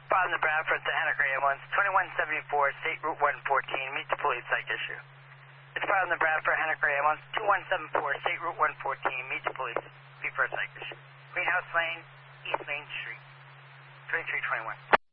Bob the Bradford to Henniker ambulance, 2174, State Route 114, meet the police psych issue. It's Bob the Bradford, Henniker ambulance, 2174, State Route 114, meet the police, be for a psych issue. Greenhouse Lane, East Main Street, 2321.